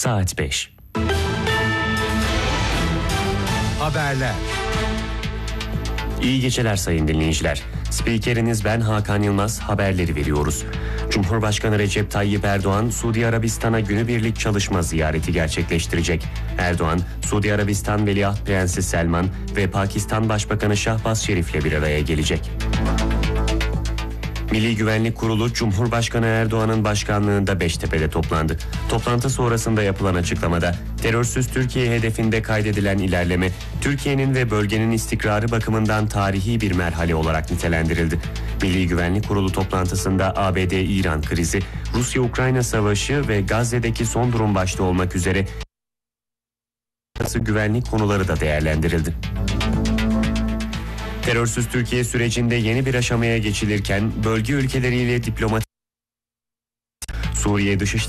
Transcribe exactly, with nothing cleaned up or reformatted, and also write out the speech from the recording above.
saat beş. Haberler. İyi geceler sayın dinleyiciler. Spikeriniz ben Hakan Yılmaz, haberleri veriyoruz. Cumhurbaşkanı Recep Tayyip Erdoğan, Suudi Arabistan'a günübirlik çalışma ziyareti gerçekleştirecek. Erdoğan, Suudi Arabistan Veliaht Prensi Selman ve Pakistan Başbakanı Şahbaz Şerif'le bir araya gelecek. Milli Güvenlik Kurulu, Cumhurbaşkanı Erdoğan'ın başkanlığında Beştepe'de toplandı. Toplantı sonrasında yapılan açıklamada, terörsüz Türkiye hedefinde kaydedilen ilerleme, Türkiye'nin ve bölgenin istikrarı bakımından tarihi bir merhale olarak nitelendirildi. Milli Güvenlik Kurulu toplantısında A B D-İran krizi, Rusya-Ukrayna savaşı ve Gazze'deki son durum başta olmak üzere güvenlik konuları da değerlendirildi. Terörsüz Türkiye sürecinde yeni bir aşamaya geçilirken bölge ülkeleriyle diplomatik Suriye Dışişleri